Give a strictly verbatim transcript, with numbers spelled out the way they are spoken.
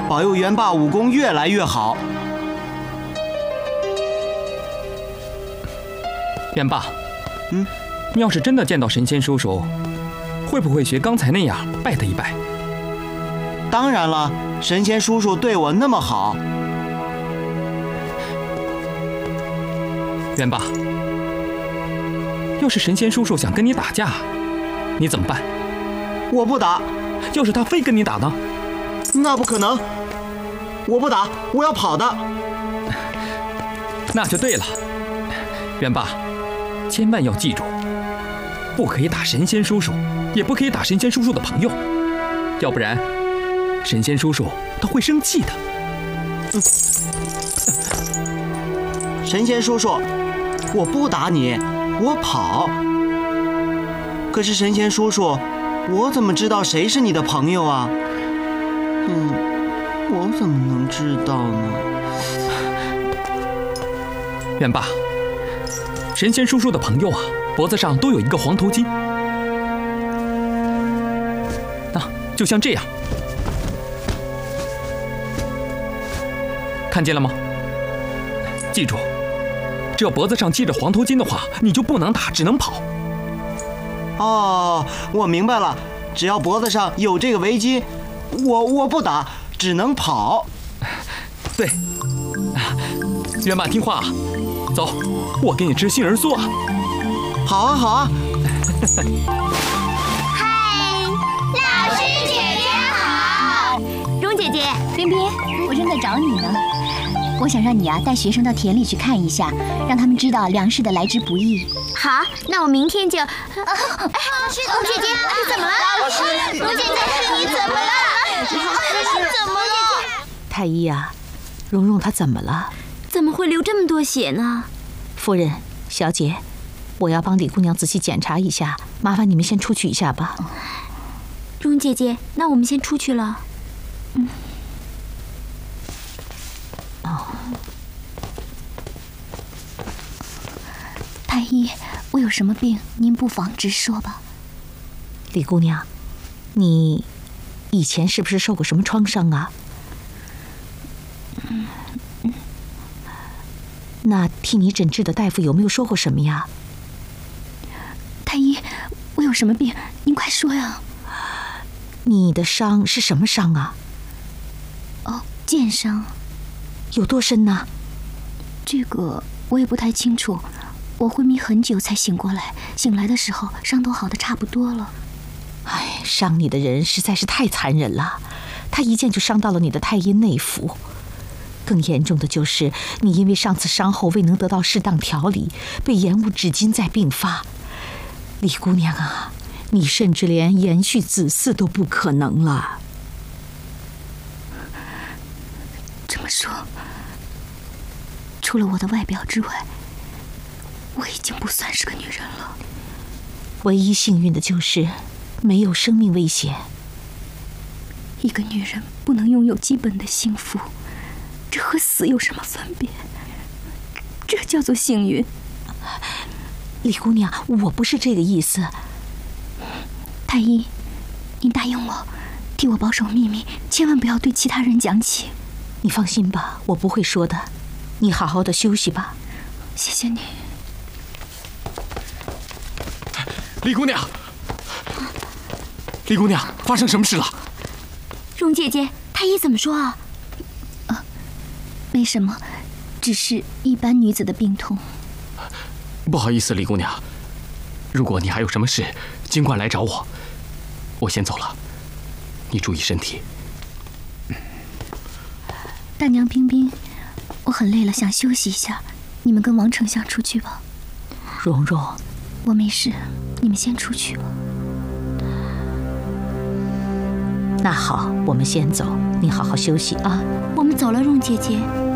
保佑元爸武功越来越好。 元爸， 嗯， 你要是真的见到神仙叔叔，会不会学刚才那样拜他一拜？ 当然了，神仙叔叔对我那么好。 元爸，要是神仙叔叔想跟你打架，你怎么办？ 我不打。 要是他非跟你打呢？ 那不可能，我不打，我要跑的。 那就对了，元爸，千万要记住，不可以打神仙叔叔，也不可以打神仙叔叔的朋友，要不然神仙叔叔他会生气的。 嗯、神仙叔叔，我不打你，我跑。可是神仙叔叔，我怎么知道谁是你的朋友啊？嗯，我怎么能知道呢？ 元爸，神仙叔叔的朋友啊，脖子上都有一个黄头巾，那、啊、就像这样，看见了吗？记住，只要脖子上系着黄头巾的话，你就不能打，只能跑。 哦，我明白了，只要脖子上有这个围巾，我我不打，只能跑。 对，元爸听话啊，走，我给你吃杏仁酥啊。 好啊好啊。 嗨，老师姐姐好。 蓉姐姐，冰冰，我正在找你呢。我想让你啊带学生到田里去看一下，让他们知道粮食的来之不易。 好，那我明天就。哎，蓉姐姐，你怎么了？老师，蓉姐姐，你怎么了？你怎么了？ 太医啊，蓉蓉她怎么了？ 怎么会流这么多血呢？ 夫人，小姐，我要帮李姑娘仔细检查一下，麻烦你们先出去一下吧。 蓉姐姐，那我们先出去了。嗯。 哦。太医，我有什么病，您不妨直说吧。 李姑娘，你以前是不是受过什么创伤啊？ 嗯嗯。 那替你诊治的大夫有没有说过什么呀？ 太医，我有什么病？您快说呀！ 你的伤是什么伤啊？ 哦，箭伤。 有多深呢？ 这个我也不太清楚。我昏迷很久才醒过来，醒来的时候伤都好的差不多了。 哎，伤你的人实在是太残忍了，他一箭就伤到了你的太阴内腑。更严重的就是你因为上次伤后未能得到适当调理，被延误至今再并发。李姑娘啊，你甚至连延续子嗣都不可能了。 这么说，除了我的外表之外，我已经不算是个女人了。 唯一幸运的就是没有生命危险。 一个女人不能拥有基本的幸福，这和死有什么分别？这叫做幸运。 李姑娘，我不是这个意思。 太医，您答应我，替我保守秘密，千万不要对其他人讲起。 你放心吧，我不会说的。你好好的休息吧。 谢谢你。 李姑娘，李姑娘，发生什么事了？ 蓉姐姐，太医怎么说啊？ 啊，没什么，只是一般女子的病痛。 不好意思，李姑娘，如果你还有什么事，尽管来找我。我先走了，你注意身体。 大娘冰冰，我很累了，想休息一下，你们跟王丞相出去吧。 蓉蓉， 我没事，你们先出去吧。 那好，我们先走，你好好休息啊。 我们走了，蓉姐姐。